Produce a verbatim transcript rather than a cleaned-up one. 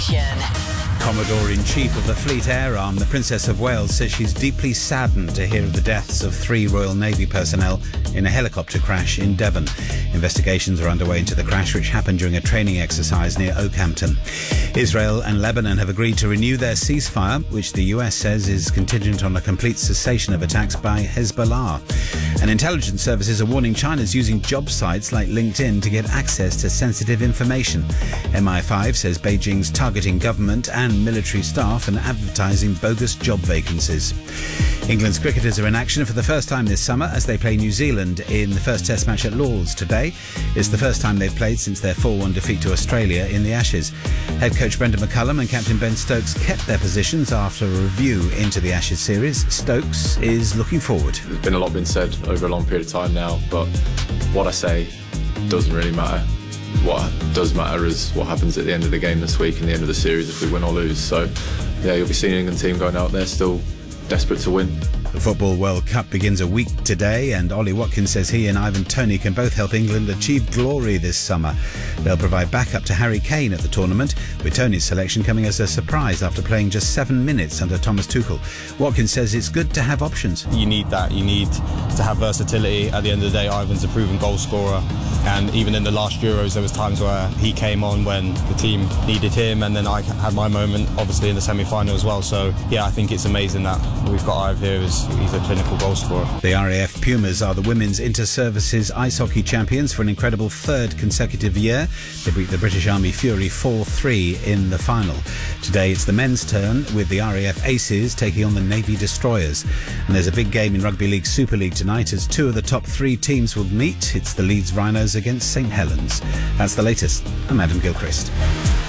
Commodore-in-Chief of the Fleet Air Arm, the Princess of Wales, says she's deeply saddened to hear of the deaths of three Royal Navy personnel in a helicopter crash in Devon. Investigations are underway into the crash, which happened during a training exercise near Oakhampton. Israel and Lebanon have agreed to renew their ceasefire, which the U S says is contingent on a complete cessation of attacks by Hezbollah. And intelligence services are warning China's using job sites like LinkedIn to get access to sensitive information. M I five says Beijing's targeting government and military staff and advertising bogus job vacancies. England's cricketers are in action for the first time this summer as they play New Zealand in the first Test match at Lord's today. It's the first time they've played since their four one defeat to Australia in the Ashes. Head coach Brendan McCullum and captain Ben Stokes kept their positions after a review into the Ashes series. Stokes is looking forward. There's been a lot been said over a long period of time now, but what I say doesn't really matter. What does matter is what happens at the end of the game this week and the end of the series if we win or lose. So, yeah, you'll be seeing the England team going out there still desperate to win. The Football World Cup begins a week today, and Ollie Watkins says he and Ivan Toney can both help England achieve glory this summer. They'll provide backup to Harry Kane at the tournament, with Toney's selection coming as a surprise after playing just seven minutes under Thomas Tuchel. Watkins says it's good to have options. You need that. You need to have versatility. At the end of the day, Ivan's a proven goal scorer, and even in the last Euros, there was times where he came on when the team needed him, and then I had my moment, obviously, in the semi-final as well. So, yeah, I think it's amazing that we've got Ivan here. As he's a clinical goal scorer. The R A F Pumas are the women's inter-services ice hockey champions for an incredible third consecutive year. They beat the British Army Fury four three in the final. Today it's the men's turn, with the R A F Aces taking on the Navy Destroyers. And there's a big game in Rugby League Super League tonight as two of the top three teams will meet. It's the Leeds Rhinos against St Helens. That's the latest. I'm Adam Gilchrist.